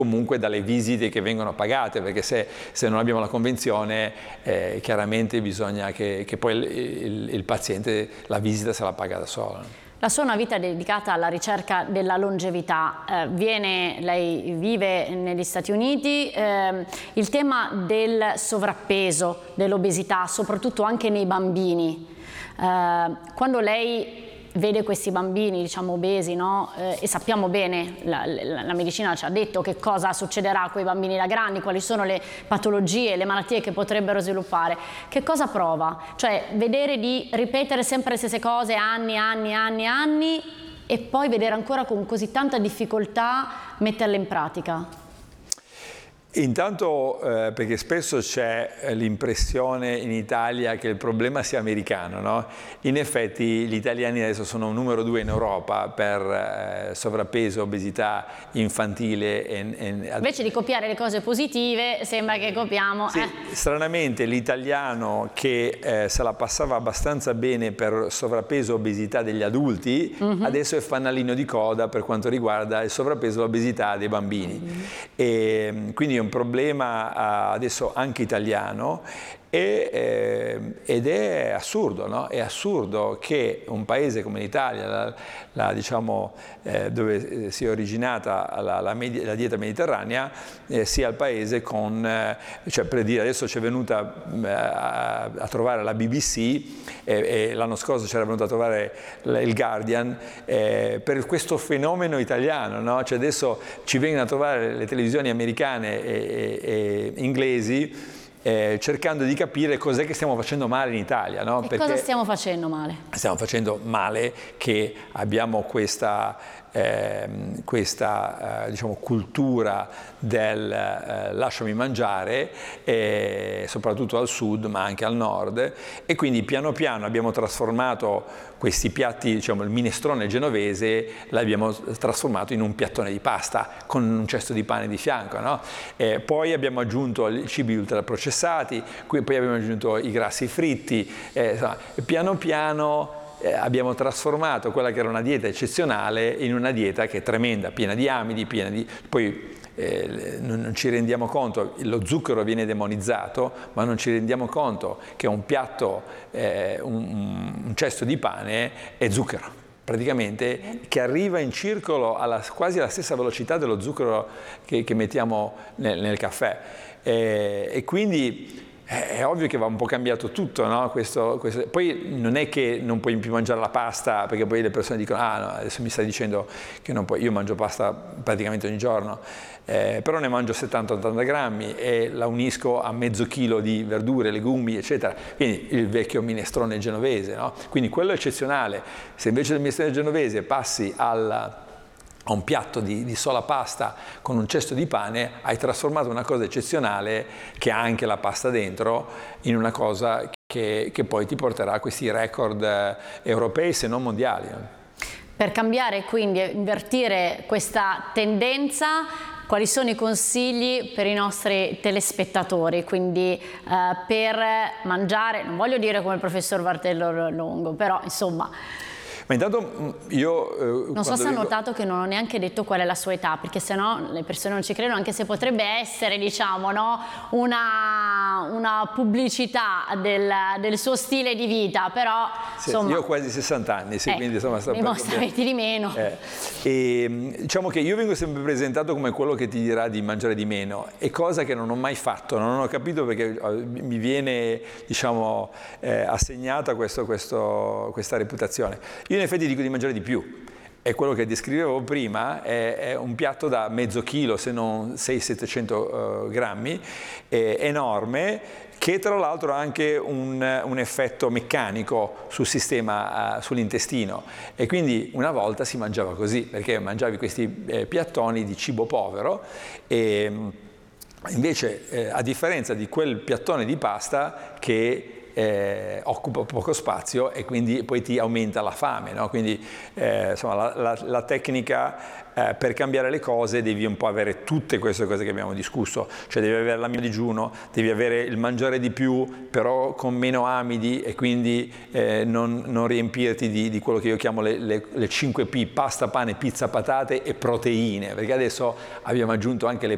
comunque dalle visite che vengono pagate, perché se non abbiamo la convenzione chiaramente bisogna che poi il paziente la visita se la paga da solo. La sua è una vita dedicata alla ricerca della longevità. Lei vive negli Stati Uniti, il tema del sovrappeso, dell'obesità, soprattutto anche nei bambini. Quando lei vede questi bambini, diciamo, obesi, no? E sappiamo bene, la medicina ci ha detto che cosa succederà a quei bambini da grandi, quali sono le patologie, le malattie che potrebbero sviluppare. Che cosa prova? Cioè, vedere di ripetere sempre le stesse cose anni e poi vedere ancora con così tanta difficoltà metterle in pratica. Intanto perché spesso c'è l'impressione in Italia che il problema sia americano, no? In effetti gli italiani adesso sono numero 2 in Europa per sovrappeso, obesità infantile. Invece di copiare le cose positive sembra che copiamo. Sì, stranamente l'italiano che se la passava abbastanza bene per sovrappeso e obesità degli adulti, adesso è fanalino di coda per quanto riguarda il sovrappeso e l'obesità dei bambini. E quindi un problema adesso anche italiano ed è assurdo, no? È assurdo che un paese come l'Italia, diciamo, dove si è originata la dieta mediterranea, sia il paese con, cioè per dire, adesso c'è venuta a trovare la BBC e l'anno scorso c'era venuta a trovare il Guardian per questo fenomeno italiano, no? Cioè adesso ci vengono a trovare le televisioni americane e inglesi cercando di capire cos'è che stiamo facendo male in Italia, no? Perché cosa stiamo facendo male? Stiamo facendo male che abbiamo questa diciamo, cultura del lasciami mangiare, soprattutto al sud ma anche al nord, e quindi piano piano abbiamo trasformato questi piatti, diciamo il minestrone genovese, l'abbiamo trasformato in un piattone di pasta con un cesto di pane di fianco, no? Poi abbiamo aggiunto i cibi ultraprocessati, poi abbiamo aggiunto i grassi fritti, insomma, piano piano abbiamo trasformato quella che era una dieta eccezionale in una dieta che è tremenda, piena di amidi, poi non ci rendiamo conto, lo zucchero viene demonizzato, ma non ci rendiamo conto che un piatto, un cesto di pane è zucchero, praticamente, che arriva in circolo quasi alla stessa velocità dello zucchero che mettiamo nel caffè. E quindi è ovvio che va un po' cambiato tutto, no? Poi non è che non puoi più mangiare la pasta, perché poi le persone dicono ah no, adesso mi stai dicendo che non puoi, io mangio pasta praticamente ogni giorno, però ne mangio 70-80 grammi e la unisco a mezzo chilo di verdure, legumi, eccetera, quindi il vecchio minestrone genovese, no? Quindi quello è eccezionale. Se invece del minestrone genovese passi a un piatto di sola pasta con un cesto di pane, hai trasformato una cosa eccezionale che ha anche la pasta dentro in una cosa che poi ti porterà a questi record europei se non mondiali. Per cambiare, quindi invertire questa tendenza, quali sono i consigli per i nostri telespettatori? Quindi per mangiare, non voglio dire come il professor Vartello Longo, però insomma. Ma intanto io non so se ha notato che non ho neanche detto qual è la sua età, perché sennò le persone non ci credono, anche se potrebbe essere, diciamo, no, una pubblicità del suo stile di vita, però sì, insomma, io ho quasi 60 anni, sì, quindi insomma mi mostra avete di meno. E diciamo che io vengo sempre presentato come quello che ti dirà di mangiare di meno, è cosa che non ho mai fatto, non ho capito perché mi viene, diciamo, assegnata questa reputazione. Io in effetti dico di mangiare di più, e quello che descrivevo prima è un piatto da mezzo chilo, se non 600-700 grammi, enorme, che tra l'altro ha anche un effetto meccanico sul sistema, sull'intestino, e quindi una volta si mangiava così, perché mangiavi questi piattoni di cibo povero, e invece a differenza di quel piattone di pasta che occupa poco spazio e quindi poi ti aumenta la fame, no? Quindi insomma la tecnica per cambiare le cose devi un po' avere tutte queste cose che abbiamo discusso, cioè devi avere l'amido digiuno, devi avere il mangiare di più però con meno amidi, e quindi non riempirti di quello che io chiamo le 5P: pasta, pane, pizza, patate e proteine, perché adesso abbiamo aggiunto anche le